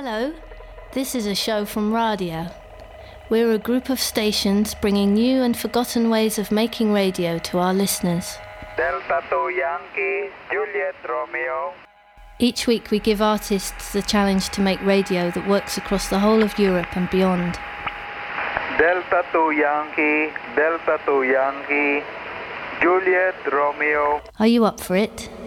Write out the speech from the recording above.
Hello, this is a show from Radio. We're a group of stations bringing new and forgotten ways of making radio to our listeners. Delta 2 Yankee, Juliet Romeo. Each week we give artists the challenge to make radio that works across the whole of Europe and beyond. Delta 2 Yankee, Delta 2 Yankee, Juliet Romeo. Are you up for it?